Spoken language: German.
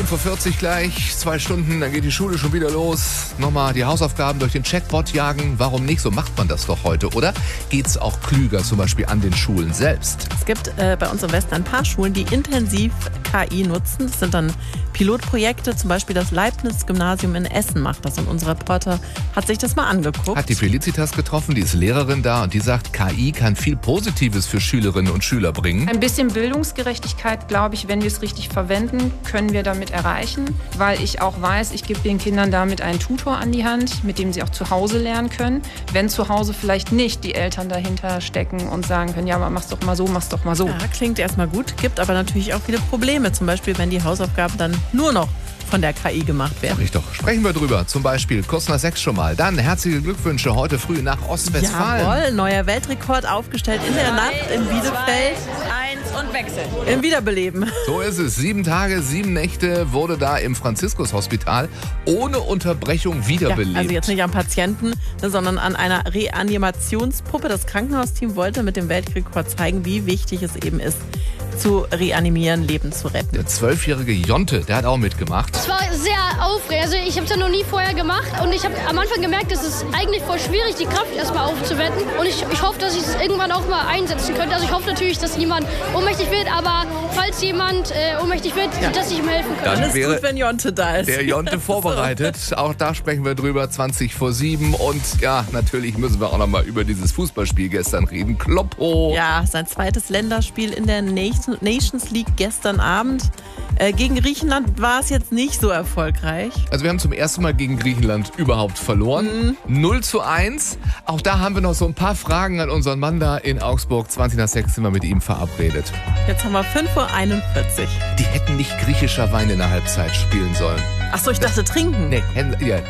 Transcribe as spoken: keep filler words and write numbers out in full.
fünf Uhr vierzig gleich, zwei Stunden, dann geht die Schule schon wieder los. Nochmal die Hausaufgaben durch den Chatbot jagen. Warum nicht? So macht man das doch heute, oder? Geht's auch klüger, zum Beispiel an den Schulen selbst? Es gibt äh, bei uns im Westen ein paar Schulen, die intensiv K I nutzen. Das sind dann Pilotprojekte, zum Beispiel das Leibniz-Gymnasium in Essen macht das. Und unser Reporter hat sich das mal angeguckt. Hat die Felicitas getroffen, die ist Lehrerin da und die sagt, K I kann viel Positives für Schülerinnen und Schüler bringen. Ein bisschen Bildungsgerechtigkeit, glaube ich, wenn wir es richtig verwenden, können wir damit erreichen, weil ich auch weiß, ich gebe den Kindern damit einen Tutor an die Hand, mit dem sie auch zu Hause lernen können. Wenn zu Hause vielleicht nicht die Eltern dahinter stecken und sagen können, ja, aber mach's doch mal so, mach's doch mal so. Ja, klingt erstmal gut, gibt aber natürlich auch viele Probleme. Zum Beispiel, wenn die Hausaufgaben dann nur noch von der K I gemacht werden. Sag ich doch. Sprechen wir drüber. Zum Beispiel kurz nach sechs schon mal. Dann herzliche Glückwünsche heute früh nach Ostwestfalen. Jawohl, neuer Weltrekord aufgestellt in der Nacht in Bielefeld. Eins und Wechsel. Im Wiederbeleben. So ist es. Sieben Tage, sieben Nächte wurde da im Franziskus-Hospital ohne Unterbrechung wiederbelebt. Ja, also jetzt nicht am Patienten, sondern an einer Reanimationspuppe. Das Krankenhausteam wollte mit dem Weltrekord zeigen, wie wichtig es eben ist, zu reanimieren, Leben zu retten. Der zwölfjährige Jonte, der hat auch mitgemacht. Es war sehr aufregend. Also ich habe es ja noch nie vorher gemacht und ich habe am Anfang gemerkt, es ist eigentlich voll schwierig, die Kraft erstmal aufzuwenden. Und ich, ich hoffe, dass ich es irgendwann auch mal einsetzen könnte. Also ich hoffe natürlich, dass niemand ohnmächtig wird, aber falls jemand äh, ohnmächtig wird, ja, dass ich ihm helfen kann. Dann ist es gut, wenn Jonte da ist. Der Jonte vorbereitet. Auch da sprechen wir drüber, zwanzig vor sieben. Und ja, natürlich müssen wir auch noch mal über dieses Fußballspiel gestern reden. Kloppo. Ja, sein zweites Länderspiel in der Nations League gestern Abend. Äh, gegen Griechenland war es jetzt nicht so erfolgreich. Also wir haben zum ersten Mal gegen Griechenland überhaupt verloren. Mhm. null zu eins. Auch da haben wir noch so ein paar Fragen an unseren Mann da in Augsburg. zwanzig nach sechs sind wir mit ihm verabredet. Jetzt haben wir fünf Uhr einundvierzig. Die hätten nicht griechischer Wein in der Halbzeit spielen sollen. Ach so, ich dachte trinken. Nee, ja,